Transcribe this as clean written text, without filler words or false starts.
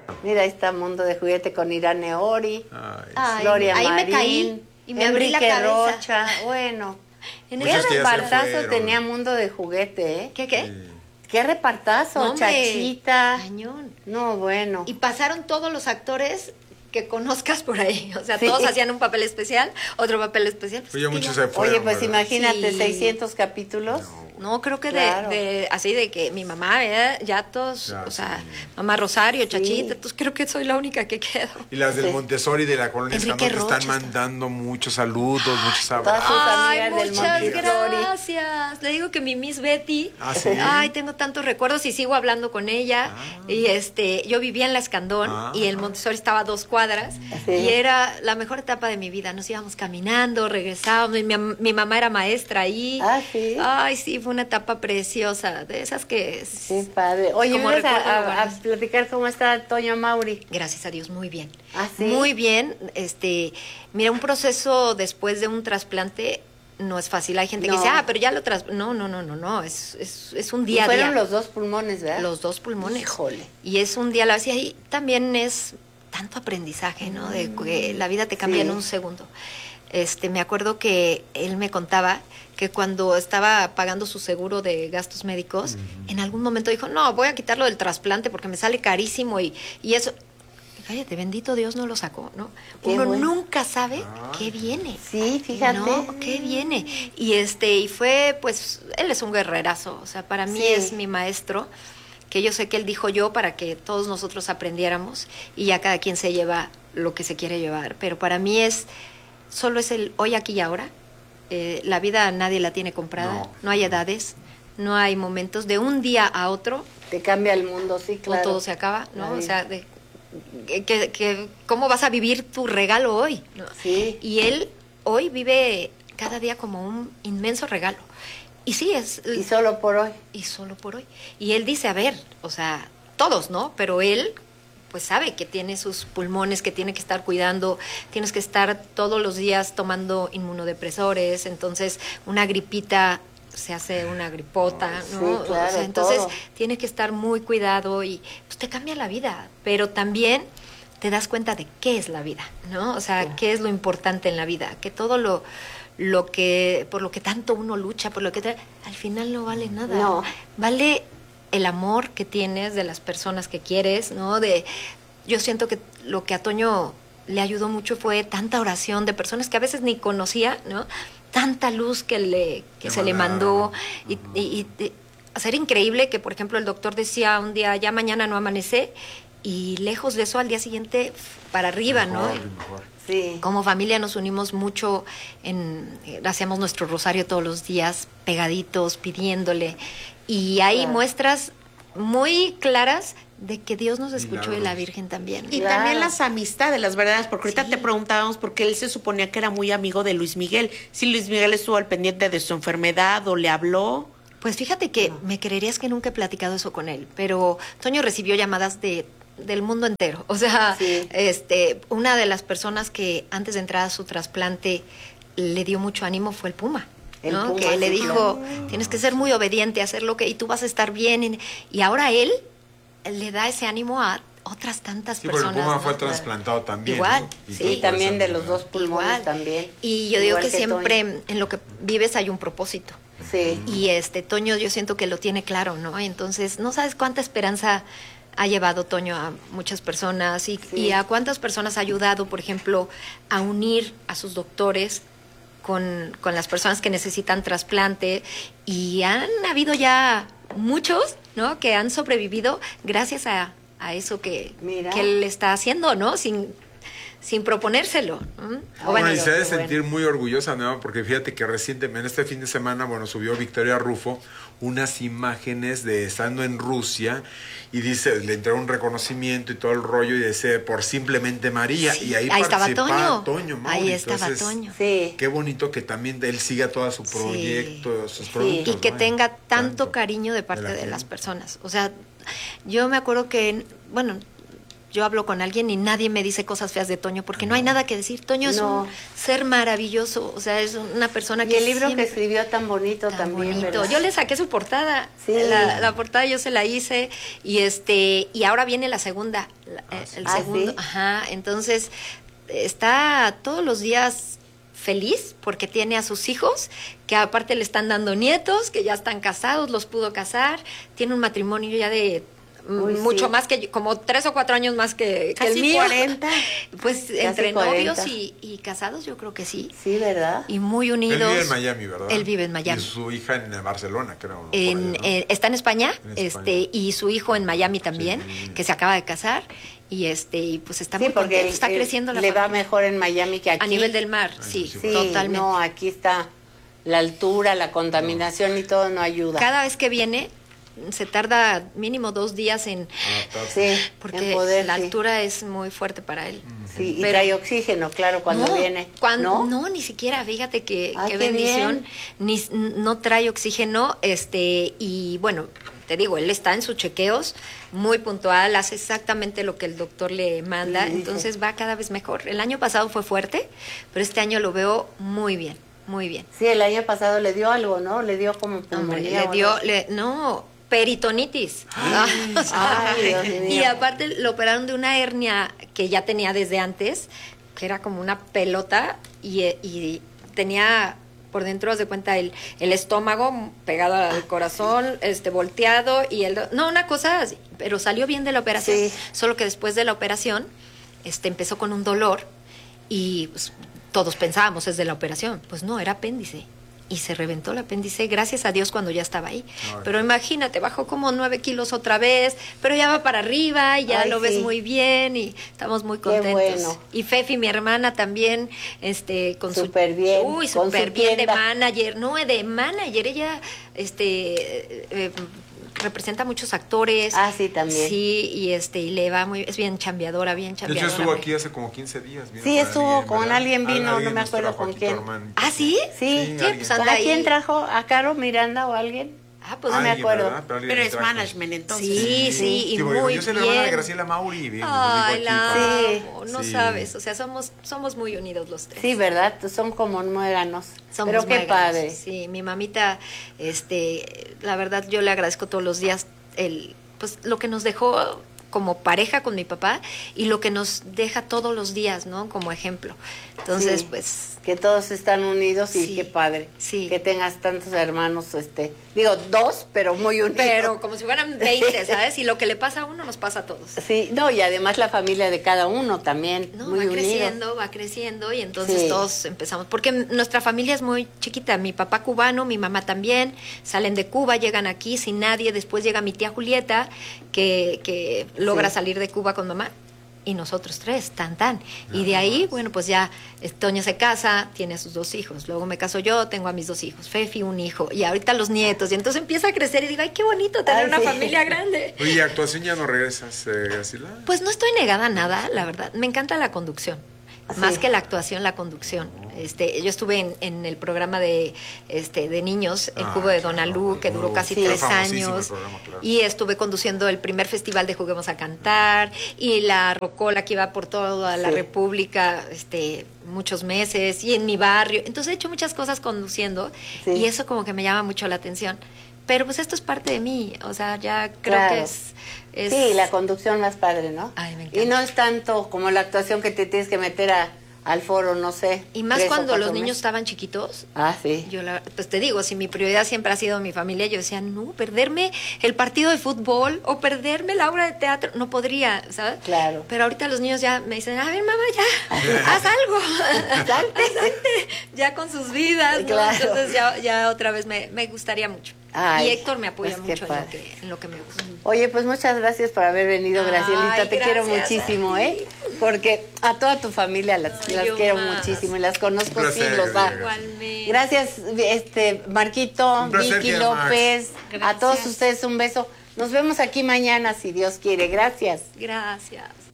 Mira, ahí está Mundo de Juguete con Irane Ori, Ay, Gloria ahí Marín, me caí y me abrí la Enrique cabeza. Rocha. Bueno, En qué Muchos que ya se repartazo fueron. tenía Mundo de Juguete, ¿eh? ¿Qué? Qué repartazo, No, hombre, Chachita. cañón. No, bueno. Y pasaron todos los actores que conozcas por ahí. O sea, Sí. todos hacían un papel especial, otro papel especial. Pues, Pues ya es que muchos ya- se fueron. Oye, pues ¿verdad? imagínate, Sí. 600 capítulos. No, creo que Claro. así de que mi mamá, ya todos, Ya, o sea, sí. mamá Rosario, Chachita, entonces creo que soy la única que quedo. Y las del Sí. Montessori de la colonia Enrique Escandón te están Rocha está. mandando muchos saludos, muchos Todas abrazos. sus Ay, amigas del muchas Montessori. gracias. Le digo que mi Miss Betty. ¿Ah, sí? Ay, tengo tantos recuerdos y sigo hablando con ella. Y yo vivía en la Escandón y el Montessori estaba a 2 cuadras Sí. y era la mejor etapa de mi vida. Nos íbamos caminando, regresábamos. Mi mamá era maestra ahí. Ah, ¿sí? Ay, sí, fue una etapa preciosa, de esas que Qué padre. Oye, como ¿me vas recuerdo lo a guardas? platicar cómo está Toño Mauri? Gracias a Dios, muy bien. ¿Ah, sí? Muy bien. Mira, un proceso después de un trasplante no es fácil. Hay gente que No. dice, pero ya lo no. Es un Y día a día. fueron los 2 pulmones, ¿verdad? Los 2 pulmones. Híjole. Y es un día a la vez. Y ahí también es tanto aprendizaje, ¿no? De que la vida te cambia Sí. en un segundo. Me acuerdo que él me contaba que cuando estaba pagando su seguro de gastos médicos, en algún momento dijo, no, voy a quitarlo del trasplante porque me sale carísimo y eso. Cállate, bendito Dios no lo sacó, ¿no? Qué Uno bueno. nunca sabe qué viene. Sí, fíjate. No, qué viene. Y fue, pues, él es un guerrerazo. O sea, para mí Sí. es mi maestro, que yo sé que él dijo yo para que todos nosotros aprendiéramos y ya cada quien se lleva lo que se quiere llevar. Pero para mí solo es el hoy, aquí y ahora. La vida nadie la tiene comprada. No hay edades, no hay momentos. De un día a otro, Te cambia el mundo, sí, claro. o todo se acaba, ¿no? Ay. O sea, ¿cómo vas a vivir tu regalo hoy? ¿no? Sí. Y él hoy vive cada día como un inmenso regalo. Y sí, Y solo por hoy. y solo por hoy. Y él dice, a ver, o sea, todos, ¿no? Pero él, pues sabe que tiene sus pulmones, que tiene que estar cuidando, tienes que estar todos los días tomando inmunodepresores, entonces una gripita se hace una gripota, Sí, ¿no? claro, O sea, entonces todo. tiene que estar muy cuidado y pues te cambia la vida, pero también te das cuenta de qué es la vida, ¿no? O sea, qué es lo importante en la vida, que todo lo que por lo que tanto uno lucha, por lo que al final no vale nada. No. Vale el amor que tienes de las personas que quieres, ¿no? Yo siento que lo que a Toño le ayudó mucho fue tanta oración de personas que a veces ni conocía, ¿no? Tanta luz que se le mandó y o sea, era increíble que, por ejemplo, el doctor decía un día, ya mañana no amanece, y lejos de eso, al día siguiente, para arriba, ¿no? Mejor. Sí. Como familia nos unimos mucho, hacíamos nuestro rosario todos los días, pegaditos, pidiéndole, y hay Claro. muestras muy claras de que Dios nos escuchó y la Milagros. Virgen también. Y Claro. también las amistades, las verdades, porque ahorita Sí. te preguntábamos porque él se suponía que era muy amigo de Luis Miguel. Si Luis Miguel estuvo al pendiente de su enfermedad o le habló. Pues fíjate que me creerías que nunca he platicado eso con él, pero Toño recibió llamadas del mundo entero. O sea, Sí. una de las personas que antes de entrar a su trasplante le dio mucho ánimo fue el Puma. El ¿no? Puma, Que le sí, dijo, claro. tienes que ser muy obediente, hacer lo que, y tú vas a estar bien. Y ahora él le da ese ánimo a otras tantas Sí, pero el personas. Puma ¿no? fue trasplantado también. Igual, ¿no? sí. todo Y por también esa de los enfermedad. 2 pulmones Igual. también. Y yo digo Igual que siempre Toño. en lo que vives hay un propósito. Sí. Y Toño yo siento que lo tiene claro, ¿no? Entonces, no sabes cuánta esperanza ha llevado Toño a muchas personas y a cuántas personas ha ayudado, por ejemplo, a unir a sus doctores con las personas que necesitan trasplante, y han habido ya muchos, ¿no? Que han sobrevivido gracias a eso que Mira. él está haciendo, ¿no? Sin proponérselo. ¿no? O Bueno, y bueno, se debe qué bueno. sentir muy orgullosa, ¿no? Porque fíjate que recientemente, este fin de semana, bueno, subió Victoria Rufo unas imágenes de estando en Rusia y dice, le entregó un reconocimiento y todo el rollo y dice, por simplemente María. Sí, y ahí estaba participaba Toño. Mauri. Ahí estaba Entonces, Toño. Sí. Qué bonito que también él siga todo su proyecto, sus Y productos. que ¿no? tenga tanto Tanto cariño de parte de la de las gente. personas. O sea, yo me acuerdo que, bueno, yo hablo con alguien y nadie me dice cosas feas de Toño, porque no hay nada que decir. Toño es No. un ser maravilloso, o sea, es una persona Y que el libro que siempre- escribió tan bonito tan también, bonito. ¿verdad? Yo le saqué su portada. Sí. La portada yo se la hice y ahora viene la segunda, el Ah, segundo, ¿sí? ajá, entonces está todos los días feliz porque tiene a sus hijos, que aparte le están dando nietos, que ya están casados, los pudo casar, tiene un matrimonio ya de Uy, mucho sí. más que yo, como 3 o 4 años más que el Casi mío. 40. Pues entre 40. novios y casados yo creo que sí. Sí, ¿verdad? Y muy Él unidos. vive en Miami, ¿verdad? Él vive en Miami. Y su hija en Barcelona, creo. ¿no? Por En- allá, ¿no? está en España, En España. y su hijo en Miami también, Sí. que se acaba de casar y pues está Sí, muy porque contento, está creciendo la le va familia. mejor en Miami que aquí. A nivel del mar, Ay, sí, sí, Sí, totalmente. no, aquí está la altura, la contaminación y todo no ayuda. Cada vez que viene se tarda mínimo 2 días en Adaptarse. Sí, porque en poder, la sí. altura es muy fuerte para él. Sí, y Pero- trae oxígeno, claro, cuando no, viene. ¿No? Ni siquiera, fíjate que Ay, qué qué bendición, bien. no trae oxígeno, y bueno, te digo, él está en sus chequeos, muy puntual, hace exactamente lo que el doctor le manda, Le dice. entonces va cada vez mejor. El año pasado fue fuerte, pero este año lo veo muy bien, muy bien. Sí, el año pasado le dio algo, ¿no? Le dio como Hombre, pulmonía. le o dio, algo. no, peritonitis. O sea, Ay, Dios mío. y aparte lo operaron de una hernia que ya tenía desde antes, que era como una pelota y tenía por dentro, haz de cuenta, el estómago pegado al corazón, volteado no, una cosa así, pero salió bien de la operación. Sí. Solo que después de la operación, empezó con un dolor y pues, todos pensábamos es de la operación. Pues no, era apéndice. Y se reventó el apéndice, gracias a Dios, cuando ya estaba ahí. Ay. Pero imagínate, bajó como 9 kilos otra vez, pero ya va para arriba y ya Ay, lo ves sí. muy bien y estamos muy Qué contentos. bueno. Y Fefi, mi hermana, también, con Súper bien, Uy, con súper su bien de tienda. manager. No, de manager. Ella, representa a muchos actores. Ah, sí, también. Sí, y le va muy, es bien chambeadora, bien De chambeadora. hecho, estuvo aquí hace como 15 días. vino Sí, con estuvo alguien, con ¿verdad? alguien vino, no me nos acuerdo trajo con aquí quién. tu hermano. ¿Ah, sí? Sí, alguien. pues anda ¿A ahí. quién trajo? ¿A Caro Miranda o alguien? Ah, pues no me Alguien, acuerdo. ¿verdad? alguien Pero le es trajo. management, entonces. Sí, sí, y Sí, porque muy yo soy la hermana de bien. Graciela Mauri. Bien, Ay, digo la aquí, Sí. amo, no Sí. sabes, o sea, somos muy unidos los tres. Sí, ¿verdad? Son como muéganos. Somos Pero qué muéganos. padre. Sí, mi mamita, la verdad yo le agradezco todos los días pues lo que nos dejó como pareja con mi papá y lo que nos deja todos los días, ¿no? Como ejemplo. Entonces, Sí. pues Que todos están unidos y Sí, qué padre. sí. Que tengas tantos hermanos, digo, 2, pero muy unidos. pero como si fueran 20, ¿sabes? Y lo que le pasa a uno nos pasa a todos. Sí, no, y además la familia de cada uno también, No, muy unidos. va creciendo y entonces Sí. todos empezamos, porque nuestra familia es muy chiquita, mi papá cubano, mi mamá también, salen de Cuba, llegan aquí sin nadie, después llega mi tía Julieta, que logra Sí. salir de Cuba con mamá, y nosotros 3, tan. Y de ahí, bueno, pues ya Toño se casa, tiene a sus 2 hijos, luego me caso yo, tengo a mis 2 hijos, Fefi un hijo, y ahorita los nietos, y entonces empieza a crecer y digo, ay, qué bonito tener Ay, una sí. familia grande. Oye, ¿actuación ya no regresas, Graciela? Pues no estoy negada a nada, la verdad. Me encanta la conducción. Sí. Más que la actuación, la conducción. Yo estuve en el programa de niños, el Ah, Cubo de claro. Donalú, que duró casi Sí. 3 Famosísimo el años. programa, claro. Y estuve conduciendo el primer festival de Juguemos a Cantar y la Rocola que iba por toda la Sí. República, muchos meses, y en mi barrio. Entonces he hecho muchas cosas conduciendo Sí. y eso como que me llama mucho la atención. Pero pues esto es parte de mí, o sea, ya creo Claro. que es Sí, la conducción más padre, ¿no? Ay, me encanta. Y no es tanto como la actuación que te tienes que meter al foro, no sé. Y más 3 o cuando 4 los niños meses. estaban chiquitos. Ah, sí. Pues te digo, si mi prioridad siempre ha sido mi familia, yo decía, no, perderme el partido de fútbol o perderme la obra de teatro, no podría, ¿sabes? Claro. Pero ahorita los niños ya me dicen, a ver, mamá, ya, haz algo. Salte. Ya con sus vidas, ¿no? Claro. Entonces ya otra vez me gustaría mucho. Ay, y Héctor me apoya pues qué mucho padre. en lo que me gusta. Oye, pues muchas gracias por haber venido, Ay, Gracielita. Te quiero gracias muchísimo, a ti. ¿eh? Porque a toda tu familia las yo quiero más. muchísimo y las conozco Un placer, siglos. Graciela. Igualmente. Gracias, Marquito, Un placer, Vicky querida Max. López. A Gracias. todos ustedes un beso. Nos vemos aquí mañana, si Dios quiere. Gracias. Gracias.